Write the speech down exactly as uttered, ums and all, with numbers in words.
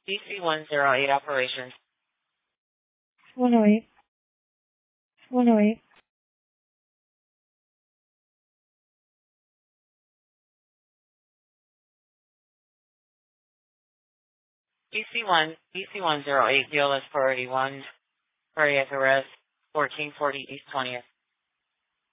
D C one zero eight operations. one oh eight. one oh eight. D C one, D C one zero eight, V L S priority one, cardiac arrest, fourteen forty East twentieth.